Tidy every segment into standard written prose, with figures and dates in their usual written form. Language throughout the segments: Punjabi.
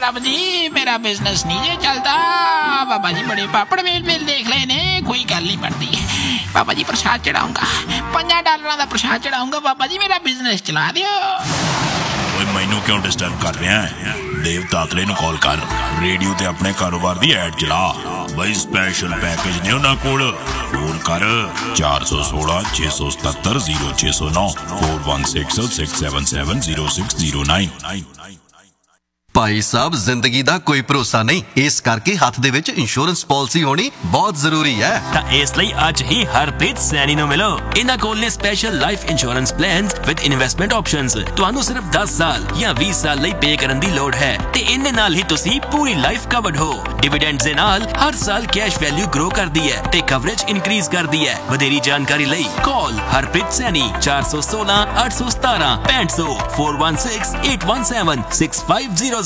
साहब जी मेरा बिजनेस नहीं जे चलता। बाबा जी बड़े पापड़ मेल मेल देख ले ने, कोई गल नहीं बनती। बाबा जी प्रसाद चढ़ाऊंगा, $5 का प्रसाद चढ़ाऊंगा। बाबा जी मेरा बिजनेस चला दियो। मैनू क्यों डिस्टर्ब कर रहा है? देव तातले नूं कॉल कर, रेडियो ते अपने कारोबार दी ऐड चला। बई स्पेशल पैकेज ने उन्हां कोल। फोन कर 416 677 0609 416 677 0609। ਭਾਈ ਸਾਹਿਬ ਜ਼ਿੰਦਗੀ ਦਾ ਕੋਈ ਭਰੋਸਾ ਨਹੀਂ, ਇਸ ਕਰਕੇ ਹੱਥ ਦੇ ਵਿੱਚ ਇੰਸ਼ੋਰੈਂਸ ਪਾਲਿਸੀ ਹੋਣੀ ਬਹੁਤ ਜ਼ਰੂਰੀ ਹੈ। ਤਾਂ ਇਸ ਲਈ ਅੱਜ ਹੀ ਹਰਪ੍ਰੀਤ ਸੈਣੀ ਨੂੰ ਮਿਲੋ। ਇਹਨਾਂ ਕੋਲ ਨੇ special life insurance plans with investment options. ਤੁਹਾਨੂੰ ਸਿਰਫ 10 ਸਾਲ ਜਾਂ 20 ਸਾਲ ਲਈ ਪੇ ਕਰਨ ਦੀ ਲੋੜ ਹੈ ਤੇ ਇਹਦੇ ਨਾਲ ਹੀ ਤੁਸੀਂ ਪੂਰੀ ਲਾਈਫ ਕਵਰਡ ਹੋ। ਡਿਵੀਡੈਂਡਸ ਦੇ ਨਾਲ ਹਰ ਸਾਲ ਕੈਸ਼ ਵੈਲਿਊ ਗਰੋ ਕਰਦੀ ਹੈ ਤੇ ਕਵਰੇਜ ਇਨਕਰੀਜ਼ ਕਰਦੀ ਹੈ। ਵਧੇਰੀ ਜਾਣਕਾਰੀ ਲਈ ਕਾਲ Harpreet Saini 416 817 6500 416 817 6500।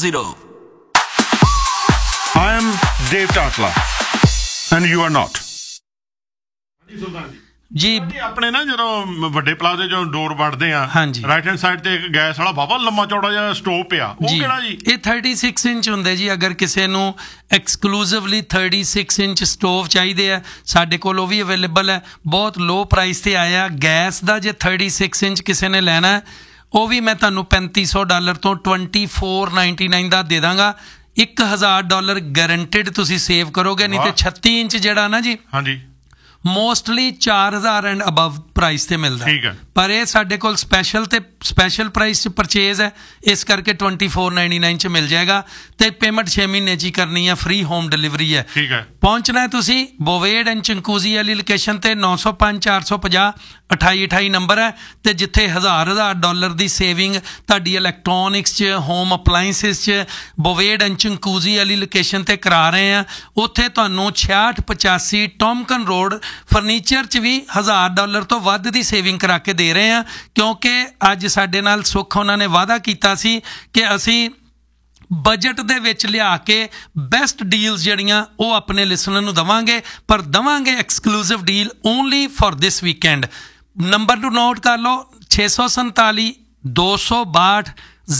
I am Dave Tatla and you are not. ਜੀ ਆਪਣੇ ਨਾ ਜਦੋਂ ਵੱਡੇ ਪਲਾਜ਼ੇ ਚੋਂ ਡੋਰ ਵੜਦੇ ਆ, ਹਾਂਜੀ, ਰਾਈਟ ਹੈਂਡ ਸਾਈਡ ਤੇ ਇੱਕ ਗੈਸ ਵਾਲਾ ਬਾਬਾ ਲੰਮਾ ਚੌੜਾ ਜਿਹਾ ਸਟੋਵ ਪਿਆ, ਉਹ ਕਿਹੜਾ ਜੀ? ਇਹ 36 ਇੰਚ ਹੁੰਦੇ ਜੀ। ਅਗਰ ਕਿਸੇ ਨੂੰ ਐਕਸਕਲੂਸਿਵਲੀ 36 ਇੰਚ ਸਟੋਵ ਚਾਹੀਦੇ ਆ, ਸਾਡੇ ਕੋਲ ਉਹ ਵੀ ਅਵੇਲੇਬਲ ਹੈ। ਬਹੁਤ ਲੋ ਪ੍ਰਾਈਸ ਤੇ ਆਇਆ ਗੈਸ ਦਾ। ਜੇ 36 ਇੰਚ ਕਿਸੇ ਨੇ ਲੈਣਾ ਉਹ ਵੀ ਮੈਂ ਤੁਹਾਨੂੰ $3500 ਤੋਂ $2499 ਦਾ ਦੇ ਦਾਂਗਾ। $1000 ਗਾਰੰਟਿਡ ਤੁਸੀਂ ਸੇਵ ਕਰੋਗੇ। ਨਹੀਂ ਤੇ 36 ਇੰਚ ਜਿਹੜਾ ਨਾ ਜੀ, ਹਾਂਜੀ, ਮੋਸਟਲੀ 4000 ਐਂਡ ਅਬਵ ਪ੍ਰਾਈਸ ਤੇ ਮਿਲਦਾ। ਠੀਕ ਹੈ, ਪਰ ਇਹ ਸਾਡੇ ਕੋਲ ਸਪੈਸ਼ਲ ਪ੍ਰਾਈਸ 'ਚ ਪਰਚੇਜ਼ ਹੈ, ਇਸ ਕਰਕੇ $2499 'ਚ ਮਿਲ ਜਾਏਗਾ ਤੇ ਪੇਮੈਂਟ 6 ਮਹੀਨੇ 'ਚ ਹੀ ਕਰਨੀ ਹੈ। ਫ੍ਰੀ ਹੋਮ ਡਿਲੀਵਰੀ ਹੈ। ਠੀਕ ਹੈ। ਪਹੁੰਚਣਾ ਹੈ ਤੁਸੀਂ ਬੋਵੇਡ ਐਂਡ ਚੰਕੂਜ਼ੀ ਵਾਲੀ ਲੋਕੇਸ਼ਨ ਤੇ 905 450 2828 ਨੰਬਰ ਹੈ। ਤੇ ਜਿੱਥੇ $1000 ਦੀ ਸੇਵਿੰਗ ਤੁਹਾਡੀ ਇਲੈਕਟ੍ਰੋਨਿਕਸ 'ਚ, ਹੋਮ ਅਪਲਾਇੰਸਿਸ 'ਚ ਬੋਵੇਡ ਐਂਡ ਚੰਕੂਜ਼ੀ ਵਾਲੀ ਲੋਕੇਸ਼ਨ ਤੇ ਕਰਾ ਰਹੇ ਆ, ਉੱਥੇ ਤੁਹਾਨੂੰ 6685 ਟੌਮਕਨ ਰੋਡ ਫਰਨੀਚਰ 'ਚ ਵੀ $1000 ਤੋਂ ਵੱਧ ਦੀ ਸੇਵਿੰਗ ਕਰਾ ਕੇ ਦੇ ਰਹੇ ਆ। ਕਿਉਂਕਿ ਅੱਜ ਸਾਡੇ ਨਾਲ ਸੁੱਖ ਉਹਨਾਂ ਨੇ ਵਾਅਦਾ ਕੀਤਾ ਸੀ ਕਿ ਅਸੀਂ ਬਜਟ ਦੇ ਵਿੱਚ ਲਿਆ ਕੇ ਬੈਸਟ ਡੀਲਸ ਜਿਹੜੀਆਂ ਉਹ ਆਪਣੇ ਲਿਸਨਰ ਨੂੰ ਦੇਵਾਂਗੇ, ਪਰ ਦੇਵਾਂਗੇ exclusive deal only for this weekend. Number ਨੂੰ ਨੋਟ ਕਰ ਲਓ 647 262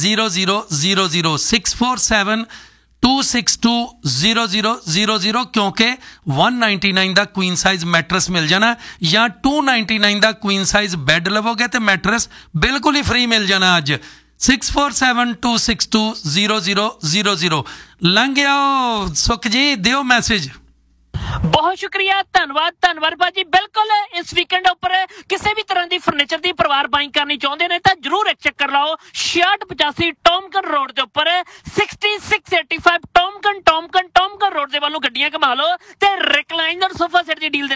0000 647 262 0000 ਕਿਉਂਕਿ 199 ਦਾ ਕੁਈਨ ਸਾਈਜ਼ ਮੈਟਰਸ ਮਿਲ ਜਾਣਾ ਜਾਂ 299 ਦਾ ਕੁਈਨ ਸਾਈਜ਼ ਬੈੱਡ ਲਵੋਗੇ ਤੇ ਮੈਟਰਸ ਬਿਲਕੁਲ ਹੀ ਫ੍ਰੀ ਮਿਲ ਜਾਣਾ। ਅੱਜ 647 262 0000 ਲੰਘਿਆ। ਸੁਖ ਜੀ ਦਿਓ ਮੈਸੇਜ। ਬਹੁਤ ਸ਼ੁਕਰੀਆ, ਧੰਨਵਾਦ ਭਾਜੀ। ਬਿਲਕੁਲ ਇਸ ਵੀਕਐਂਡ ਉੱਪਰ ਕਿਸੇ ਵੀ ਤਰ੍ਹਾਂ ਦੀ ਫਰਨੀਚਰ ਦੀ ਪਰਿਵਾਰ ਬਾਈਂਗ ਕਰਨੀ ਚਾਹੁੰਦੇ ਨੇ ਤਾਂ ਜਰੂਰ ਇੱਕ ਚੱਕਰ ਲਾਓ 6685 ਟੌਮਕਨ ਰੋਡ ਦੇ ਉੱਪਰ 6685 ਟੌਮਕਨ ਰੋਡ ਦੇ ਵੱਲੋਂ ਗੱਡੀਆਂ ਘੁਮਾ ਲਓ ਤੇ ਰਿਕਲਾਈਨਰ ਸੋਫਾ ਸੈਟ ਦੀ ਡੀਲ